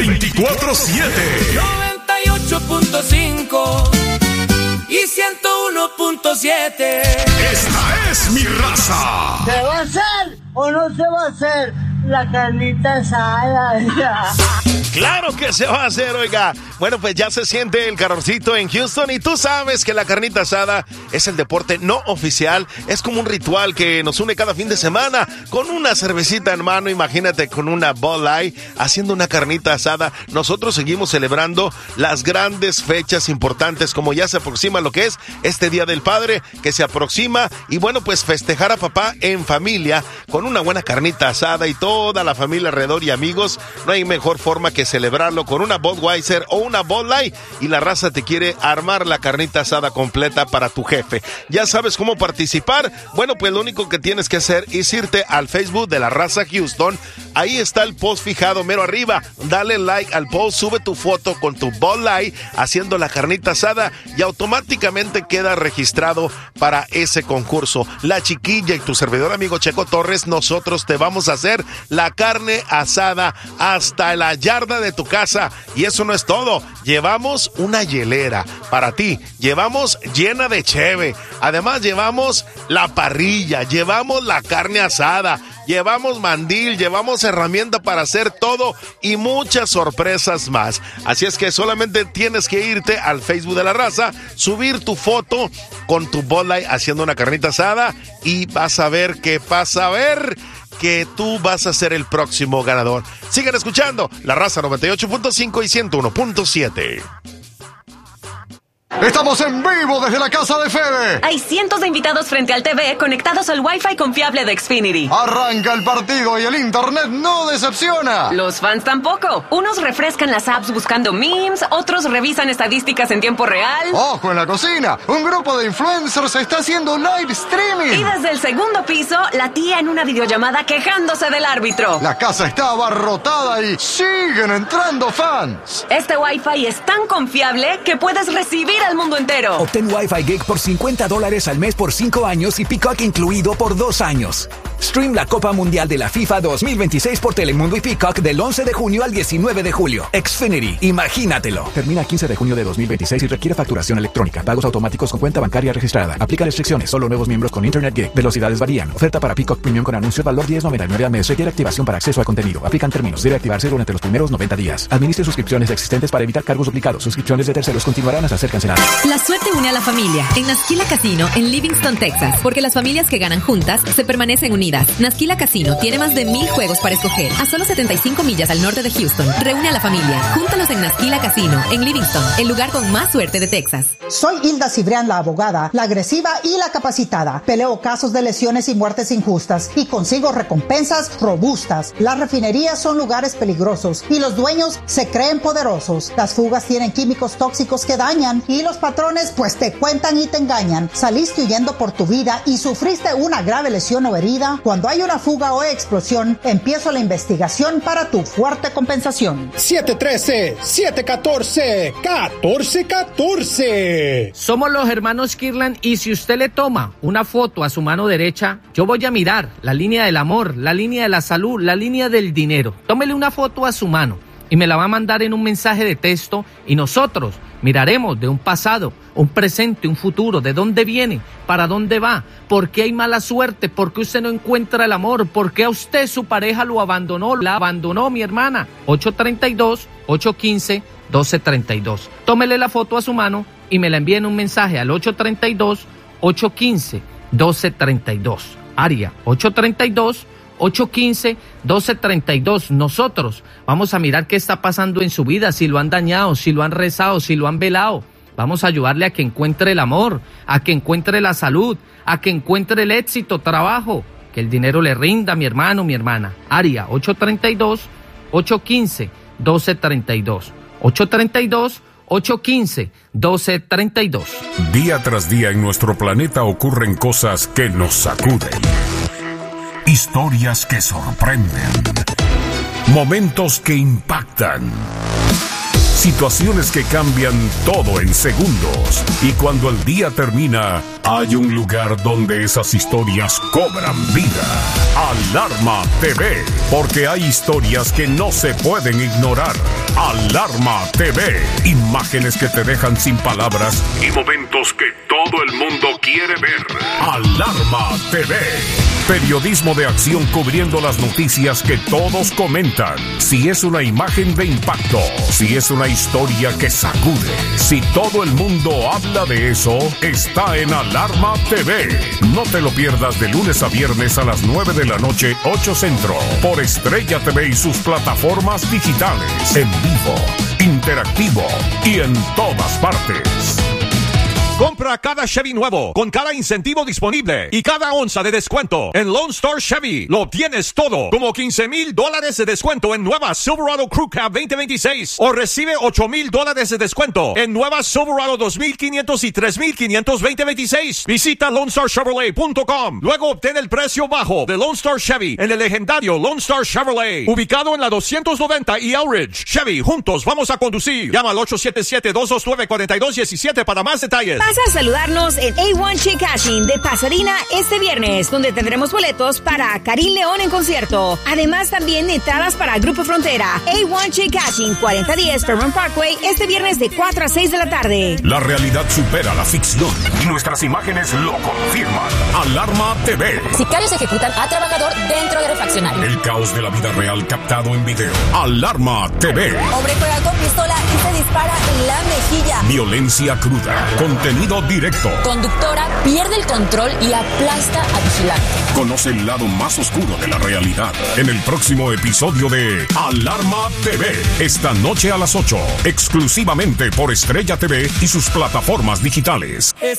24/7. 98.5 y 101.7. Esta es Mi Raza. ¿Se va a hacer o no se va a hacer la carnita asada? Claro que se va a hacer, oiga. Bueno, pues ya se siente el calorcito en Houston y tú sabes que la carnita asada es el deporte no oficial. Es como un ritual que nos une cada fin de semana con una cervecita en mano. Imagínate con una Bud Light haciendo una carnita asada. Nosotros seguimos celebrando las grandes fechas importantes, como ya se aproxima lo que es este Día del Padre, que se aproxima. Y bueno, pues festejar a papá en familia con una buena carnita asada y toda la familia alrededor y amigos. No hay mejor forma que celebrarlo con una Budweiser o una Bud Light, y la raza te quiere armar la carnita asada completa para tu jefe. ¿Ya sabes cómo participar? Bueno, pues lo único que tienes que hacer es irte al Facebook de La Raza Houston. Ahí está el post fijado mero arriba. Dale like al post, sube tu foto con tu Bud Light haciendo la carnita asada y automáticamente queda registrado para ese concurso. La Chiquilla y tu servidor amigo Checo Torres, nosotros te vamos a hacer la carne asada hasta la yarda de tu casa. Y eso no es todo, llevamos una hielera para ti, llevamos llena de cheve, además llevamos la parrilla, llevamos la carne asada, llevamos mandil, llevamos herramienta para hacer todo y muchas sorpresas más. Así es que solamente tienes que irte al Facebook de La Raza, subir tu foto con tu Bud Light haciendo una carnita asada y vas a ver que que tú vas a ser el próximo ganador. Sigan escuchando La Raza 98.5 y 101.7. Estamos en vivo desde la casa de Fede. Hay cientos de invitados frente al TV conectados al Wi-Fi confiable de Xfinity. Arranca el partido y el internet no decepciona. Los fans tampoco. Unos refrescan las apps buscando memes, otros revisan estadísticas en tiempo real. ¡Ojo en la cocina! Un grupo de influencers está haciendo live streaming. Y desde el segundo piso, la tía en una videollamada quejándose del árbitro. La casa está abarrotada y siguen entrando fans. Este Wi-Fi es tan confiable que puedes recibir al mundo entero. Obtén Wi-Fi Gig por $50 al mes por 5 años y Peacock incluido por 2 años. Stream la Copa Mundial de la FIFA 2026 por Telemundo y Peacock del 11 de junio al 19 de julio. Xfinity, imagínatelo. Termina el 15 de junio de 2026 y requiere facturación electrónica. Pagos automáticos con cuenta bancaria registrada. Aplica restricciones. Solo nuevos miembros con Internet Gig. Velocidades varían. Oferta para Peacock Premium con anuncio. Valor $10.99 al mes. Requiere activación para acceso al contenido. Aplican términos. Debe activarse durante los primeros 90 días. Administre suscripciones existentes para evitar cargos duplicados. Suscripciones de terceros continuarán hasta ser canceladas. La suerte une a la familia en Nasquila Casino en Livingston, Texas, porque las familias que ganan juntas se permanecen unidas. Nasquila Casino tiene más de 1,000 juegos para escoger. A solo 75 millas al norte de Houston. Reúne a la familia. Júntalos en Nasquila Casino en Livingston, el lugar con más suerte de Texas. Soy Hilda Cibrián, la abogada, la agresiva y la capacitada. Peleo casos de lesiones y muertes injustas y consigo recompensas robustas. Las refinerías son lugares peligrosos y los dueños se creen poderosos. Las fugas tienen químicos tóxicos que dañan y los patrones pues te cuentan y te engañan. Saliste huyendo por tu vida y sufriste una grave lesión o herida. Cuando hay una fuga o explosión, empiezo la investigación para tu fuerte compensación. 713-714-1414. Somos los hermanos Kirlan y si usted le toma una foto a su mano derecha, yo voy a mirar la línea del amor, la línea de la salud, la línea del dinero. Tómele una foto a su mano y me la va a mandar en un mensaje de texto y nosotros miraremos de un pasado, un presente, un futuro, de dónde viene, para dónde va, por qué hay mala suerte, por qué usted no encuentra el amor, por qué a usted su pareja lo abandonó, la abandonó mi hermana. 832-815-1232. Tómele la foto a su mano y me la envíe en un mensaje al 832-815-1232. Área 832-815-1232. Nosotros vamos a mirar qué está pasando en su vida, si lo han dañado, si lo han rezado, si lo han velado. Vamos a ayudarle a que encuentre el amor, a que encuentre la salud, a que encuentre el éxito, trabajo, que el dinero le rinda, mi hermano, mi hermana. Área 832-815-1232. 832-815-1232. Día tras día en nuestro planeta ocurren cosas que nos sacuden. Historias que sorprenden. Momentos que impactan. Situaciones que cambian todo en segundos. Y cuando el día termina, hay un lugar donde esas historias cobran vida. Alarma TV. Porque hay historias que no se pueden ignorar. Alarma TV. Imágenes que te dejan sin palabras y momentos que todo el mundo quiere ver. Alarma TV. Periodismo de acción cubriendo las noticias que todos comentan. Si es una imagen de impacto, si es una historia que sacude, si todo el mundo habla de eso, está en Alarma TV. No te lo pierdas de lunes a viernes a las 9 de la noche, 8 Centro, por Estrella TV y sus plataformas digitales, en vivo, interactivo y en todas partes. Compra cada Chevy nuevo, con cada incentivo disponible y cada onza de descuento. En Lone Star Chevy lo obtienes todo, como $15,000 de descuento en nueva Silverado Crew Cab 2026. O recibe $8,000 de descuento en nueva Silverado 2500 y 3500 2026. Visita LoneStarChevrolet.com. Luego obtén el precio bajo de Lone Star Chevy en el legendario Lone Star Chevrolet, ubicado en la 290 y Elridge. Chevy, juntos vamos a conducir. Llama al 877-229-4217 para más detalles. Pasa a saludarnos en A1 Chick Cashing de Pasadena este viernes, donde tendremos boletos para Karim León en concierto. Además, también entradas para Grupo Frontera. A1 Chick Cashing, 4010 Fairmont Parkway, este viernes de 4 a 6 de la tarde. La realidad supera la ficción. Nuestras imágenes lo confirman. Alarma TV. Sicarios ejecutan a trabajador dentro de refaccionario. El caos de la vida real captado en video. Alarma TV. Hombre juega con pistola y se dispara en la mejilla. Violencia cruda. Contenido directo. Conductora pierde el control y aplasta a vigilante. Conoce el lado más oscuro de la realidad en el próximo episodio de Alarma TV. Esta noche a las 8, exclusivamente por Estrella TV y sus plataformas digitales.